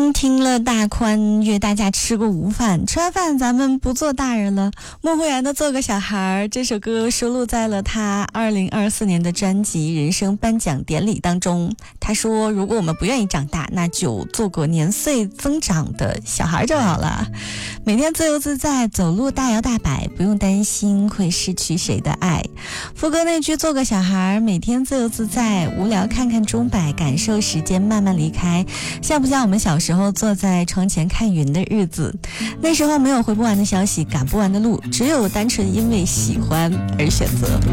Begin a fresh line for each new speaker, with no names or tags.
听了大宽约大家吃过午饭，吃完饭咱们不做大人了，莫慧然的做个小孩，这首歌收录在了他2024年的专辑人生颁奖典礼当中。他说如果我们不愿意长大，那就做个年岁增长的小孩就好了，每天自由自在，走路大摇大摆，不用担心会失去谁的爱。副歌那句做个小孩，每天自由自在，无聊看看钟摆，感受时间慢慢离开，像不像我们小时候坐在窗前看云的日子？那时候没有回不完的消息，赶不完的路，只有单纯因为喜欢而选择。